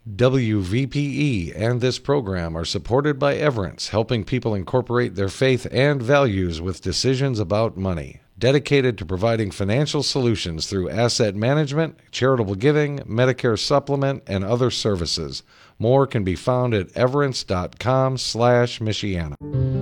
WVPE and this program are supported by Everence, helping people incorporate their faith and values with decisions about money. Dedicated to providing financial solutions through asset management, charitable giving, Medicare supplement, and other services. More can be found at everence.com/Michiana.